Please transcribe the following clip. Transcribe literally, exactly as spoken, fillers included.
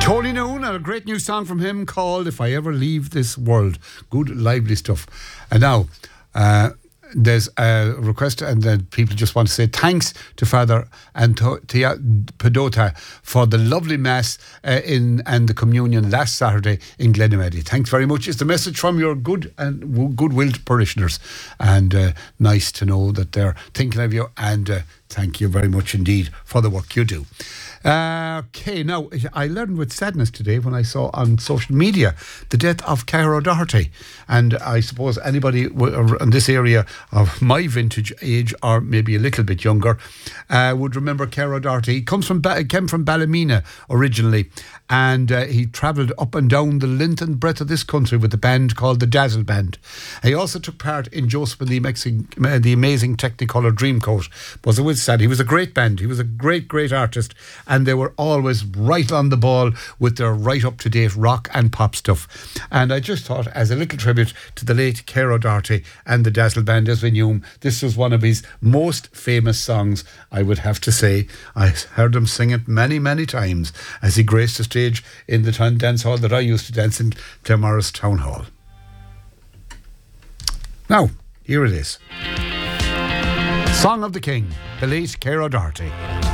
Tony Noon, and a great new song from him called If I Ever Leave This World. Good, lively stuff. And now, uh, there's a request, and then people just want to say thanks to Father Antonia Pedota for the lovely Mass uh, in and the communion last Saturday in Glenamaddy. Thanks very much. It's the message from your good and w- good-willed parishioners, and uh, nice to know that they're thinking of you, and uh, thank you very much indeed for the work you do. Uh, okay, now I learned with sadness today when I saw on social media the death of Cara Doherty, and I suppose anybody w- in this area of my vintage age, or maybe a little bit younger, uh, would remember Cara Doherty. He comes from ba- came from Ballymena originally, and uh, he travelled up and down the length and breadth of this country with a band called the Dazzle Band. He also took part in Joseph and the, Mexi- uh, the Amazing Technicolor Dreamcoat. Was it was sad. He was a great band. He was a great, great artist. And they were always right on the ball with their right up-to-date rock and pop stuff. And I just thought, as a little tribute to the late Cara Doherty and the Dazzle Band as we knew him, this was one of his most famous songs, I would have to say. I heard him sing it many, many times as he graced the stage in the town dance hall that I used to dance in, Claremorris Town Hall. Now, here it is. Song of the King, the late Cara Doherty.